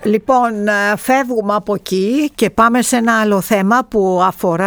Λοιπόν, φεύγουμε από εκεί και πάμε σε ένα άλλο θέμα που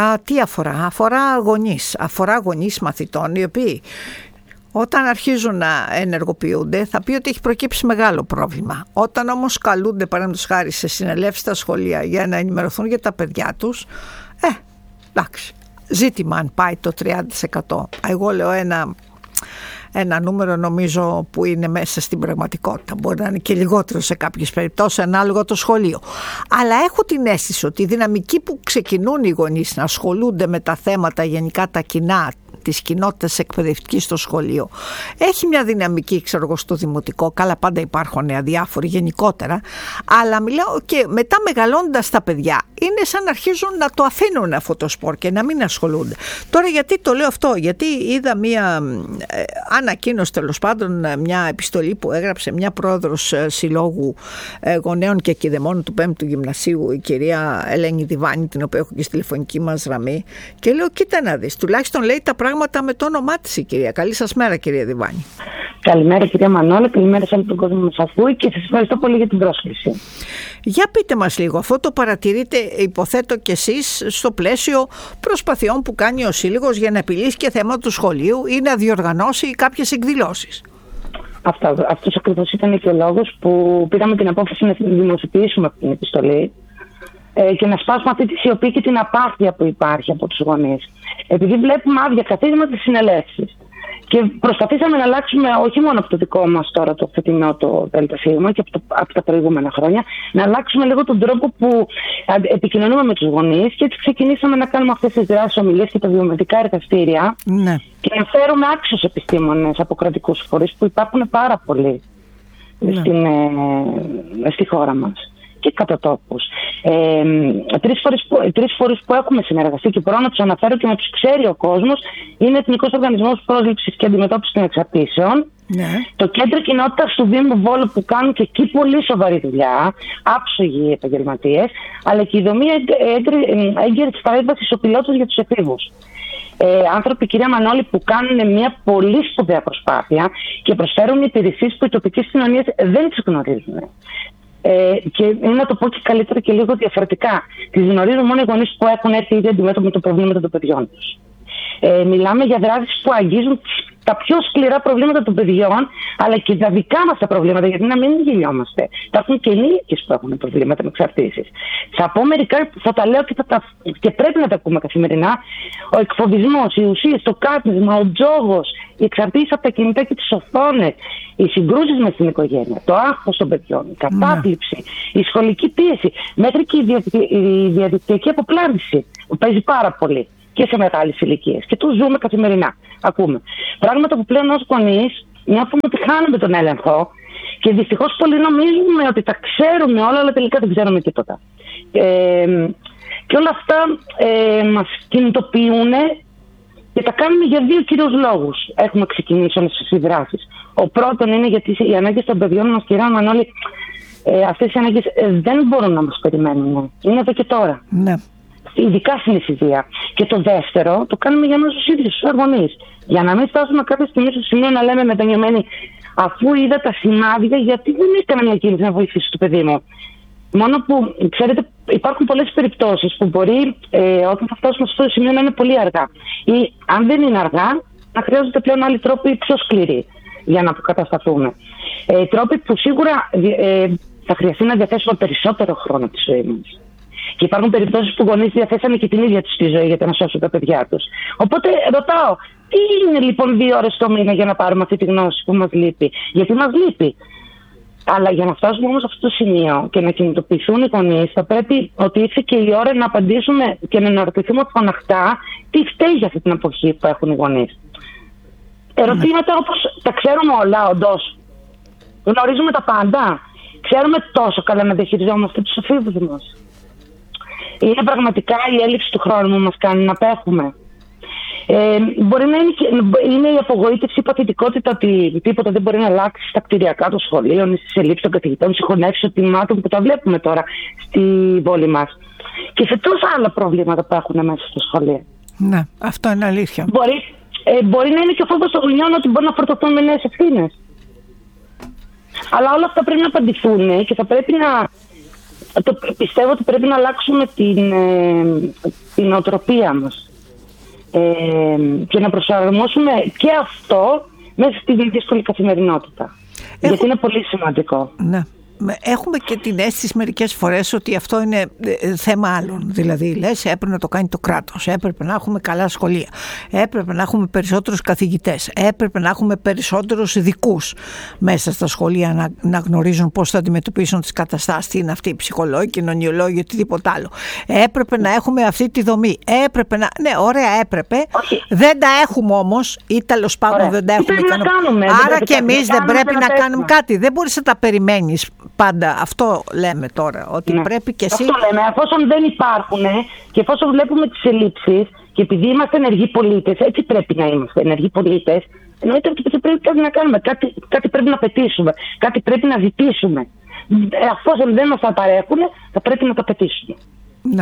αφορά γονείς μαθητών, οι οποίοι όταν αρχίζουν να ενεργοποιούνται θα πει ότι έχει προκύψει μεγάλο πρόβλημα. Όταν όμως καλούνται παραδείγματος χάρη σε συνελεύσεις στα σχολεία για να ενημερωθούν για τα παιδιά τους, εντάξει, ζήτημα αν πάει το 30%. Εγώ λέω ένα νούμερο νομίζω που είναι μέσα στην πραγματικότητα. Μπορεί να είναι και λιγότερο σε κάποιες περιπτώσεις ανάλογα το σχολείο. Αλλά έχω την αίσθηση ότι η δυναμική που ξεκινούν οι γονείς να ασχολούνται με τα θέματα γενικά τα κοινά της κοινότητας εκπαιδευτικής στο σχολείο έχει μια δυναμική, ξέρω εγώ, στο δημοτικό. Καλά, πάντα υπάρχουν αδιάφοροι γενικότερα, αλλά μιλάω και μετά μεγαλώντας τα παιδιά είναι σαν να αρχίζουν να το αφήνουν αυτό το σπορ και να μην ασχολούνται. Τώρα γιατί το λέω αυτό? Γιατί είδα μια ανακοίνωση, τέλος πάντων, μια επιστολή που έγραψε μια πρόεδρος συλλόγου γονέων και κηδεμόνων του 5ου Γυμνασίου, η κυρία Ελένη Διβάνη, την οποία έχω και στη τηλεφωνική μας γραμμή, και λέω, κοίτα να δεις, τουλάχιστον λέει τα πράγματα με το όνομά της η κυρία. Καλή σας μέρα, κυρία Διβάνη. Καλημέρα, κυρία Μανώλη, καλημέρα σε όλο τον κόσμο που μας ακούει και σας ευχαριστώ πολύ για την πρόσκληση. Για πείτε μας λίγο, αυτό το παρατηρείτε, υποθέτω κι εσείς, στο πλαίσιο προσπαθειών που κάνει ο Σύλλογος για να επιλύσει και θέματα του σχολείου ή να διοργανώσει κάποιες εκδηλώσεις. Αυτός ακριβώς ήταν και ο λόγος που πήραμε την απόφαση να δημοσιοποιήσουμε αυτή την επιστολή και να σπάσουμε αυτή τη σιωπή και την απάθεια που υπάρχει από τους γονείς. Επειδή βλέπουμε άδεια καθίσματα στις συνελεύσεις. Και προσπαθήσαμε να αλλάξουμε, όχι μόνο από το δικό μας τώρα το φετινό το ΔΣ και από τα προηγούμενα χρόνια, να αλλάξουμε λίγο τον τρόπο που επικοινωνούμε με τους γονείς και έτσι ξεκινήσαμε να κάνουμε αυτές τις δράσεις, ομιλίες και τα βιομετρικά εργαστήρια, ναι, και να φέρουμε άξιους επιστήμονες από κρατικούς φορείς που υπάρχουν πάρα πολλοί, ναι, στη χώρα μας και κατά τόπους. Τρεις φορές που έχουμε συνεργαστεί και μπορώ να τους αναφέρω και να τους ξέρει ο κόσμος είναι Εθνικός Οργανισμός Πρόληψης και Αντιμετώπισης των Εξαρτήσεων, ναι, το Κέντρο Κοινότητας του Δήμου Βόλου που κάνουν και εκεί πολύ σοβαρή δουλειά, άψογοι επαγγελματίες, αλλά και η δομή έγκαιρης παρέμβασης ο πιλότος για τους εφήβους. Άνθρωποι, κυρία Μανώλη, που κάνουν μια πολύ σπουδαία προσπάθεια και προσφέρουν υπηρεσίες που οι τοπικές κοινωνίες δεν τις γνωρίζουν. Και να το πω και καλύτερα και λίγο διαφορετικά. Τις γνωρίζουν μόνο οι γονείς που έχουν έρθει ήδη αντιμέτωποι με το προβλήματα των παιδιών τους. Μιλάμε για δράσεις που αγγίζουν τα πιο σκληρά προβλήματα των παιδιών, αλλά και τα δικά μας τα προβλήματα, γιατί να μην γελιόμαστε. Υπάρχουν και ενήλικες που έχουν προβλήματα με εξαρτήσεις. Θα πω μερικά που θα τα λέω και πρέπει να τα ακούμε καθημερινά. Ο εκφοβισμός, οι ουσίες, το κάπνισμα, ο τζόγος, οι εξαρτήσεις από τα κινητά και τις οθόνες, οι συγκρούσεις μες στην οικογένεια, το άγχος των παιδιών, η κατάπληψη, η σχολική πίεση, μέχρι και η διαδικτυακή αποπλάνηση που παίζει πάρα πολύ και σε μεγάλες ηλικίες. Και το ζούμε καθημερινά. Ακούμε. Πράγματα που πλέον ως γονείς νιώθουμε ότι χάνουμε τον έλεγχο και δυστυχώς πολλοί νομίζουμε ότι τα ξέρουμε όλα, αλλά τελικά δεν ξέρουμε τίποτα. Και όλα αυτά μας κινητοποιούν και τα κάνουμε για δύο κυρίους λόγους. Έχουμε ξεκινήσει όλες τις δράσεις. Ο πρώτον είναι γιατί οι ανάγκες των παιδιών μας, κυρία Μανώλη, αυτές οι ανάγκες δεν μπορούν να μας περιμένουν. Είναι εδώ και τώρα. Ναι. Ειδικά στην εφηβεία. Και το δεύτερο, το κάνουμε για μας τους ίδιους τους γονείς. Για να μην φτάσουμε κάποια στιγμή στο σημείο να λέμε μετανιωμένοι, αφού είδα τα σημάδια, γιατί δεν έκανα μια κίνηση να βοηθήσω το παιδί μου. Μόνο που, ξέρετε, υπάρχουν πολλές περιπτώσεις που μπορεί όταν θα φτάσουμε σε αυτό το σημείο να είναι πολύ αργά. Ή αν δεν είναι αργά, να χρειάζονται πλέον άλλοι τρόποι πιο σκληροί για να αποκατασταθούμε. Τρόποι που σίγουρα θα χρειαστεί να διαθέσουμε περισσότερο χρόνο από τη ζωή μας. Και υπάρχουν περιπτώσεις που γονείς διαθέσανε και την ίδια τους τη ζωή για να σώσουν τα παιδιά τους. Οπότε ρωτάω, τι είναι λοιπόν 2 ώρες το μήνα για να πάρουμε αυτή τη γνώση που μας λείπει? Γιατί μας λείπει. Αλλά για να φτάσουμε όμως σε αυτό το σημείο και να κινητοποιηθούν οι γονείς, θα πρέπει ότι ήρθε και η ώρα να απαντήσουμε και να αναρωτηθούμε φωναχτά τι φταίει για αυτή την εποχή που έχουν οι γονείς. Ερωτήματα όπως τα ξέρουμε όλα, όντως? Γνωρίζουμε τα πάντα? Ξέρουμε τόσο καλά να διαχειριζόμαστε τους εφήβους μας? Είναι πραγματικά η έλλειψη του χρόνου που μας κάνει να απέχουμε? Μπορεί να είναι η απογοήτευση, η παθητικότητα ότι τίποτα δεν μπορεί να αλλάξει στα κτηριακά των σχολείων, στις ελλείψεις των καθηγητών, συγχωνεύσεις των τμήματων που τα βλέπουμε τώρα στη πόλη μας. Και σε τόσα άλλα προβλήματα που έχουν μέσα στα σχολεία. Ναι, αυτό είναι αλήθεια. Μπορεί να είναι και ο φόβος των γονιών ότι μπορεί να φορτωθούν με νέες ευθύνες. Αλλά όλα αυτά πρέπει να απαντηθούν και θα πρέπει να πιστεύω ότι πρέπει να αλλάξουμε την οτροπία μας και να προσαρμόσουμε και αυτό μέσα στη δύσκολη καθημερινότητα. Γιατί είναι πολύ σημαντικό. Ναι. Έχουμε και την αίσθηση μερικές φορές ότι αυτό είναι θέμα άλλων. Δηλαδή, λες, έπρεπε να το κάνει το κράτος, έπρεπε να έχουμε καλά σχολεία, έπρεπε να έχουμε περισσότερους καθηγητές, έπρεπε να έχουμε περισσότερους ειδικούς μέσα στα σχολεία να γνωρίζουν πώς θα αντιμετωπίσουν τις καταστάσεις, τι είναι αυτή, ψυχολόγοι, κοινωνιολόγοι, οτιδήποτε άλλο. Έπρεπε να έχουμε αυτή τη δομή. Έπρεπε να. Ναι, ωραία, έπρεπε. Όχι. Δεν τα έχουμε όμως, ή τέλος πάντων δεν τα έχουμε. Άρα και εμείς δεν πρέπει να κάνουμε κάτι. Δεν μπορείς να τα περιμένεις. Πάντα αυτό λέμε τώρα, ότι πρέπει και εσύ. Αυτό λέμε, εφόσον δεν υπάρχουν και εφόσον βλέπουμε τις ελλείψεις και επειδή είμαστε ενεργοί πολίτες, έτσι πρέπει να είμαστε ενεργοί πολίτες, εννοείται ότι πρέπει κάτι να κάνουμε, κάτι πρέπει να πετύσουμε, κάτι πρέπει να ζητήσουμε. Εφόσον δεν μας τα παρέχουν, θα πρέπει να τα πετύσουμε. Ναι.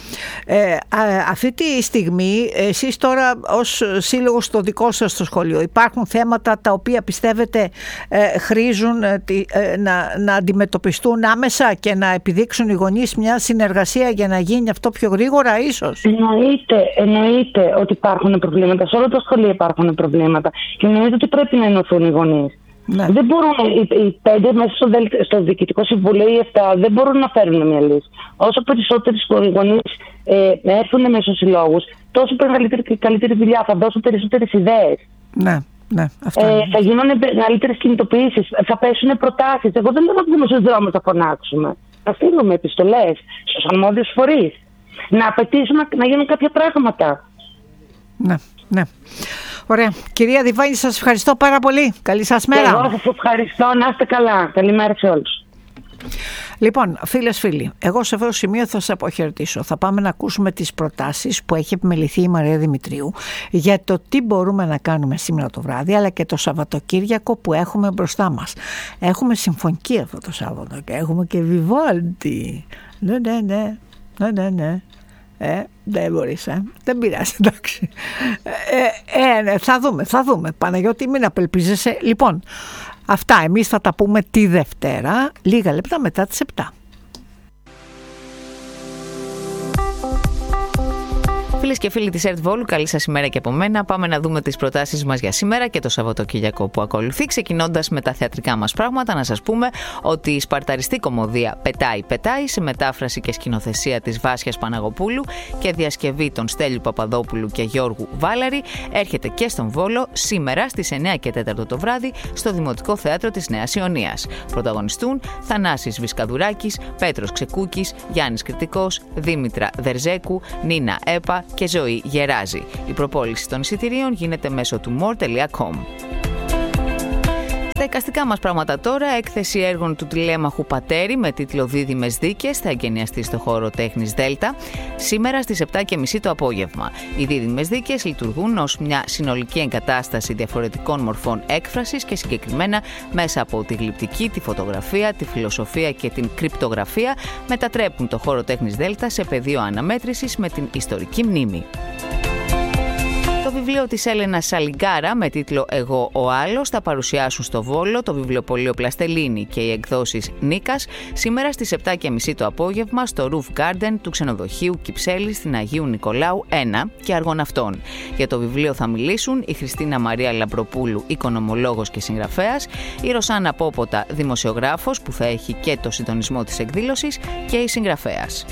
Αυτή τη στιγμή εσείς τώρα ως σύλλογος στο δικό σας στο σχολείο, υπάρχουν θέματα τα οποία πιστεύετε χρήζουν να αντιμετωπιστούν άμεσα και να επιδείξουν οι γονείς μια συνεργασία για να γίνει αυτό πιο γρήγορα ίσως? Εννοείται ότι υπάρχουν προβλήματα, σε όλα τα σχολεία υπάρχουν προβλήματα και εννοείται ότι πρέπει να ενωθούν οι γονείς. Ναι. Δεν μπορούν οι 5 μέσα στο Διοικητικό Συμβούλιο ή 7 δεν μπορούν να φέρουν μια λύση. Όσο περισσότεροι γονείς έρθουν μέσω συλλόγους, τόσο καλύτερη δουλειά, θα δώσουν περισσότερες ιδέες. Ναι, αυτό θα γίνουν μεγαλύτερες κινητοποιήσεις, θα πέσουν προτάσεις. Εγώ δεν λέω να βγούμε στους δρόμους να φωνάξουμε. Θα στείλουμε επιστολές στους αρμόδιους φορείς, να απαιτήσουμε να γίνουν κάποια πράγματα. Ναι. Ωραία. Κυρία Διβάνη, σας ευχαριστώ πάρα πολύ. Καλή σας μέρα. Εγώ σας ευχαριστώ. Να είστε καλά. Καλημέρα σε όλους. Λοιπόν, φίλοι, εγώ σε αυτό το σημείο θα σας αποχαιρετήσω. Θα πάμε να ακούσουμε τις προτάσεις που έχει επιμεληθεί η Μαρία Δημητρίου για το τι μπορούμε να κάνουμε σήμερα το βράδυ, αλλά και το Σαββατοκύριακο που έχουμε μπροστά μας. Έχουμε συμφωνική αυτό το Σάββατο και έχουμε και Βιβάλντι. Ναι. Δεν μπορείς, δεν πειράζει, εντάξει. Ναι, θα δούμε. Παναγιώτη, μην απελπίζεσαι. Λοιπόν, αυτά εμείς θα τα πούμε τη Δευτέρα, λίγα λεπτά μετά τις 7. Φίλες και φίλοι της ΕΡΤ Βόλου, καλή σας ημέρα και από μένα. Πάμε να δούμε τις προτάσεις μας για σήμερα και το Σαββατοκύριακο που ακολουθεί. Ξεκινώντας με τα θεατρικά μας πράγματα, να σας πούμε ότι η σπαρταριστή κωμωδία Πετάει σε μετάφραση και σκηνοθεσία της Βάσιας Παναγοπούλου και διασκευή των Στέλιου Παπαδόπουλου και Γιώργου Βάλαρη έρχεται και στον Βόλο σήμερα στις 9 και 4 το βράδυ στο Δημοτικό Θέατρο της Νέας Ιωνίας. Πρωταγωνιστούν Θανάσης Βισκαδουράκης, Πέτρος Ξεκούκης, Γιάννης Κρητικός, Δήμητρα Δερζέκου, Νίνα Έπα και Ζωή Γεράζη. Η προπόληση των εισιτηρίων γίνεται μέσω του more.com. Τα εικαστικά μας πράγματα τώρα, έκθεση έργων του τηλέμαχου Πατέρη με τίτλο Δίδυμες Δίκες θα εγκαινιαστεί στο χώρο Τέχνης Δέλτα σήμερα στις 7:30 το απόγευμα. Οι Δίδυμες Δίκες λειτουργούν ως μια συνολική εγκατάσταση διαφορετικών μορφών έκφρασης και συγκεκριμένα μέσα από τη γλυπτική, τη φωτογραφία, τη φιλοσοφία και την κρυπτογραφία μετατρέπουν το χώρο Τέχνης Δέλτα σε πεδίο αναμέτρησης με την ιστορική μνήμη. Το βιβλίο της Έλενας Σαλιγκάρα με τίτλο «Εγώ ο άλλος» θα παρουσιάσουν στο Βόλο το βιβλιοπωλείο Πλαστελίνη και οι εκδόσεις Νίκας σήμερα στις 7:30 το απόγευμα στο Roof Garden του ξενοδοχείου Κυψέλη στην Αγίου Νικολάου 1 και Αργοναυτών. Για το βιβλίο θα μιλήσουν η Χριστίνα Μαρία Λαμπροπούλου, οικονομολόγος και συγγραφέας, η Ρωσάνα Πόποτα, δημοσιογράφος που θα έχει και το συντονισμό της εκδήλωσης και η συγγραφέας.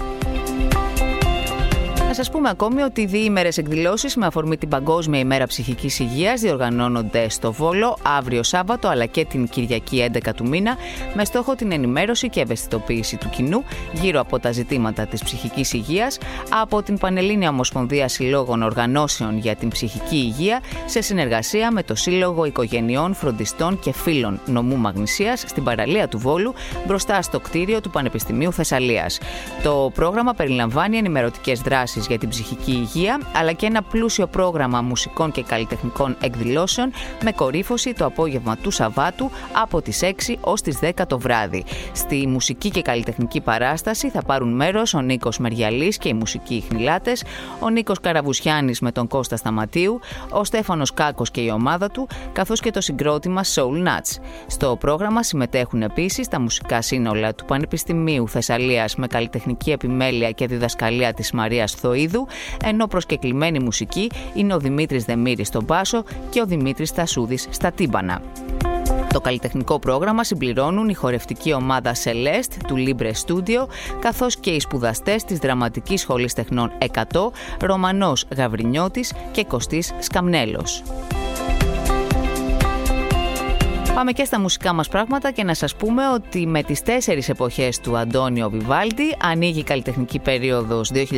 Να σας πούμε ακόμη ότι οι διήμερες εκδηλώσεις με αφορμή την Παγκόσμια ημέρα ψυχικής υγείας διοργανώνονται στο Βόλο αύριο Σάββατο αλλά και την Κυριακή 11 του μήνα με στόχο την ενημέρωση και ευαισθητοποίηση του κοινού γύρω από τα ζητήματα της ψυχικής υγείας από την Πανελλήνια Ομοσπονδία Συλλόγων Οργανώσεων για την Ψυχική Υγεία σε συνεργασία με το Σύλλογο Οικογενειών, Φροντιστών και Φίλων Νομού Μαγνησίας στην παραλία του Βόλου μπροστά στο κτίριο του Πανεπιστημίου Θεσσαλίας. Το πρόγραμμα περιλαμβάνει ενημερωτικές δράσεις για την ψυχική υγεία, αλλά και ένα πλούσιο πρόγραμμα μουσικών και καλλιτεχνικών εκδηλώσεων με κορύφωση το απόγευμα του Σαββάτου από τις 6 ως τις 10 το βράδυ. Στη μουσική και καλλιτεχνική παράσταση θα πάρουν μέρος ο Νίκος Μεριαλής και οι μουσικοί ιχνηλάτες, ο Νίκος Καραβουσιάνης με τον Κώστα Σταματίου, ο Στέφανος Κάκος και η ομάδα του, καθώς και το συγκρότημα Soul Nuts. Στο πρόγραμμα συμμετέχουν επίσης τα μουσικά σύνολα του Πανεπιστημίου Θεσσαλίας με καλλιτεχνική επιμέλεια και διδασκαλία της Μαρίας Θοΐδου, ενώ προσκεκλημένη μουσική είναι ο Δημήτρης Δεμήρης στον μπάσο και ο Δημήτρης Τασούδης στα τύμπανα. Το καλλιτεχνικό πρόγραμμα συμπληρώνουν η χορευτική ομάδα Celeste του Libre Studio, καθώς και οι σπουδαστές της Δραματικής Σχολής Τεχνών 100, Ρωμανός Γαβρινιώτης και Κωστής Σκαμνέλος. Πάμε και στα μουσικά μας πράγματα και να σας πούμε ότι με τις 4 εποχές του Αντώνιο Βιβάλντι ανοίγει η καλλιτεχνική περίοδος 2026-2027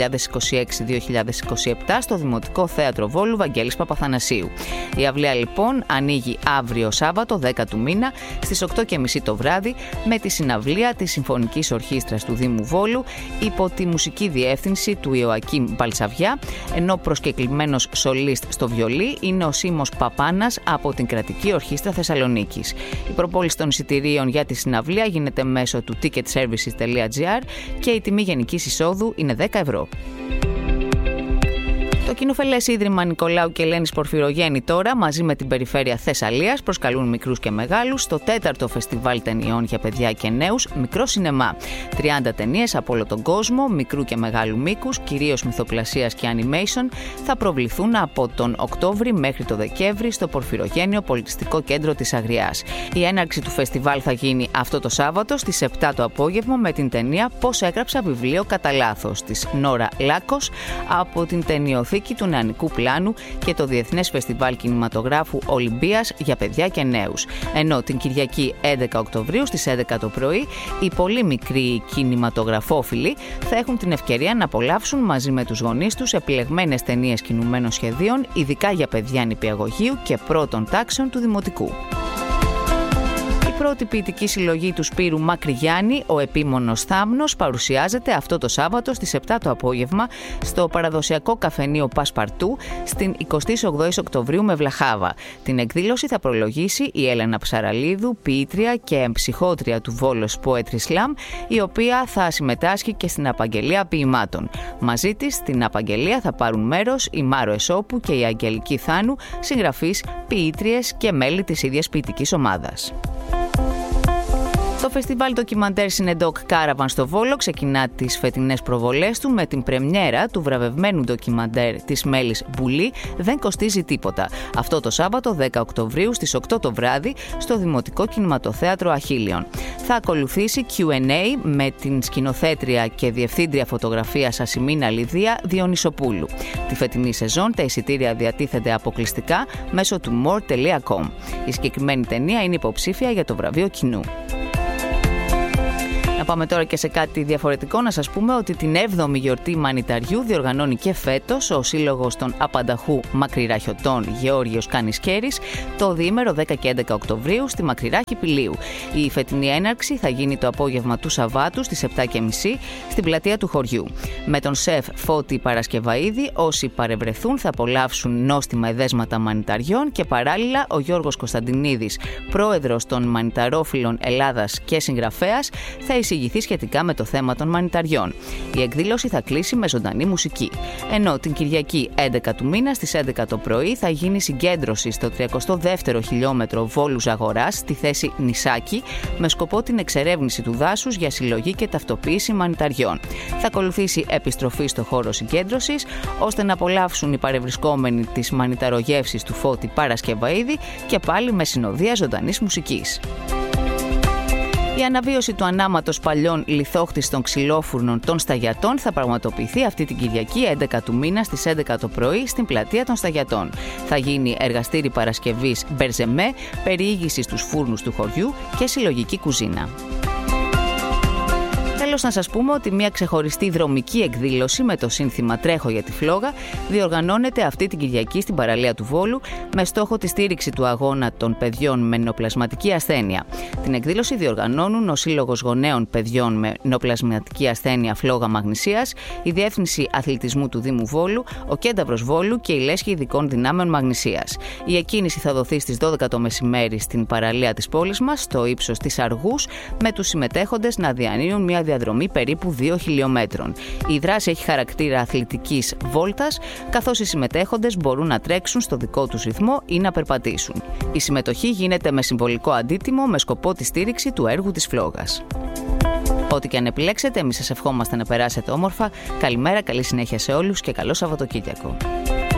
στο Δημοτικό Θέατρο Βόλου Βαγγέλης Παπαθανασίου. Η αυλαία λοιπόν ανοίγει αύριο Σάββατο 10 του μήνα στις 8:30 το βράδυ με τη συναυλία της Συμφωνικής Ορχήστρας του Δήμου Βόλου υπό τη μουσική διεύθυνση του Ιωακίμ Μπαλσαβιά, ενώ προσκεκλημένος σολίστ στο βιολί είναι ο Σίμος Παπάνας από την Κρατική Ορχήστρα Θεσσαλονίκης. Η προπόληση των εισιτηρίων για τη συναυλία γίνεται μέσω του ticketservices.gr και η τιμή γενικής εισόδου είναι 10 ευρώ. Το Κοινοφελές Ίδρυμα Νικολάου και Ελένης Πορφυρογέννη τώρα, μαζί με την Περιφέρεια Θεσσαλίας, προσκαλούν μικρούς και μεγάλους στο 4ο Φεστιβάλ Ταινιών για Παιδιά και Νέους Μικρό Σινεμά. 30 ταινίες από όλο τον κόσμο, μικρού και μεγάλου μήκους, κυρίως μυθοπλασίας και animation, θα προβληθούν από τον Οκτώβρη μέχρι το Δεκέμβρη στο Πορφυρογέννιο Πολιτιστικό Κέντρο της Αγριάς. Η έναρξη του φεστιβάλ θα γίνει αυτό το Σάββατο στις 7 το απόγευμα με την ταινία «Πώς έγραψα βιβλίο κατά λάθος» της Νόρα Λάκος από την ταινιοθήκη του Νεανικού Πλάνου και το Διεθνές Φεστιβάλ Κινηματογράφου Ολυμπίας για Παιδιά και Νέους. Ενώ την Κυριακή 11 Οκτωβρίου στις 11 το πρωί οι πολύ μικροί κινηματογραφόφιλοι θα έχουν την ευκαιρία να απολαύσουν μαζί με τους γονείς τους επιλεγμένες ταινίες κινουμένων σχεδίων, ειδικά για παιδιά νηπιαγωγείου και πρώτων τάξεων του Δημοτικού. Η πρώτη ποιητική συλλογή του Σπύρου Μακρυγιάννη, ο Επίμονος Θάμνος, παρουσιάζεται αυτό το Σάββατο στις 7 το απόγευμα στο παραδοσιακό καφενείο Πασπαρτού στην 28 Οκτωβρίου με Βλαχάβα. Την εκδήλωση θα προλογίσει η Έλενα Ψαραλίδου, ποιήτρια και ψυχότρια του Volos Poetry Slam, η οποία θα συμμετάσχει και στην απαγγελία ποιημάτων. Μαζί της στην απαγγελία θα πάρουν μέρος η Μάρο Εσόπου και η Αγγελική Θάνου, συγγραφείς, ποιήτριες και μέλη της ίδιας ποιητικής ομάδας. Το φεστιβάλ ντοκιμαντέρ Σινεντόκ Caravan στο Βόλο ξεκινά τις φετινές προβολές του με την πρεμιέρα του βραβευμένου ντοκιμαντέρ της Μέλης Μπουλή «Δεν κοστίζει τίποτα». Αυτό το Σάββατο 10 Οκτωβρίου στις 8 το βράδυ στο Δημοτικό Κινηματοθέατρο Αχίλιον. Θα ακολουθήσει Q&A με την σκηνοθέτρια και διευθύντρια φωτογραφίας Ασημίνα Λιδία Διονυσοπούλου. Τη φετινή σεζόν τα εισιτήρια διατίθενται αποκλειστικά μέσω του more.com. Η συγκεκριμένη ταινία είναι υποψήφια για το βραβείο κοινού. Να πάμε τώρα και σε κάτι διαφορετικό, να σας πούμε ότι την 7η γιορτή Μανιταριού διοργανώνει και φέτος ο Σύλλογος των Απανταχού Μακρυραχιωτών Γεώργιος Κανισκέρης το διήμερο 10 και 11 Οκτωβρίου στη Μακρυράχη Πηλίου. Η φετινή έναρξη θα γίνει το απόγευμα του Σαββάτου στις 7:30 στην πλατεία του χωριού. Με τον σεφ Φώτη Παρασκευαΐδη, όσοι παρευρεθούν θα απολαύσουν νόστιμα εδέσματα μανιταριών και παράλληλα ο Γιώργος Κωνσταντινίδης, πρόεδρος των Μανιταρόφιλων Ελλάδας και συγγραφέας, θα εισηγηθεί σχετικά με το θέμα των μανιταριών. Η εκδήλωση θα κλείσει με ζωντανή μουσική. Ενώ την Κυριακή 11 του μήνα στις 11 το πρωί θα γίνει συγκέντρωση στο 32ο χιλιόμετρο Βόλου Ζαγοράς στη θέση Νησάκη με σκοπό την εξερεύνηση του δάσους για συλλογή και ταυτοποίηση μανιταριών. Θα ακολουθήσει επιστροφή στο χώρο συγκέντρωσης ώστε να απολαύσουν οι παρευρισκόμενοι τις μανιταρογεύσεις του Φώτη Παρασκευαΐδη και πάλι με συνοδεία ζωντανής μουσικής. Η αναβίωση του ανάματος παλιών λιθόχτιστων ξυλόφουρνων των Σταγιατών θα πραγματοποιηθεί αυτή την Κυριακή 11 του μήνα στις 11 το πρωί στην πλατεία των Σταγιατών. Θα γίνει εργαστήρι παρασκευής μπερζεμέ, περιήγηση στους φούρνους του χωριού και συλλογική κουζίνα. Τέλος, να σας πούμε ότι μια ξεχωριστή δρομική εκδήλωση με το σύνθημα «Τρέχω για τη φλόγα» διοργανώνεται αυτή την Κυριακή στην παραλία του Βόλου με στόχο τη στήριξη του αγώνα των παιδιών με νεοπλασματική ασθένεια. Την εκδήλωση διοργανώνουν ο Σύλλογος Γονέων Παιδιών με νεοπλασματική ασθένεια φλόγα Μαγνησίας, η Διεύθυνση Αθλητισμού του Δήμου Βόλου, ο Κένταβρος Βόλου και η Λέσχη Ειδικών Δυνάμεων Μαγνησίας. Η εκκίνηση θα δοθεί στις 12 το μεσημέρι στην παραλία της πόλης μας, στο ύψος της Αργούς, με τους συμμετέχοντες να διανύουν μια διαδρομή περίπου 2 χιλιόμετρων. Η δράση έχει χαρακτήρα αθλητικής βόλτας, καθώς οι συμμετέχοντες μπορούν να τρέξουν στο δικό τους ρυθμό ή να περπατήσουν. Η συμμετοχή γίνεται με συμβολικό αντίτιμο με σκοπό τη στήριξη του έργου της φλόγας. Ό,τι και αν επιλέξετε, εμείς σας ευχόμαστε να περάσετε όμορφα. Καλημέρα, καλή συνέχεια σε όλους και καλό Σαββατοκύριακο.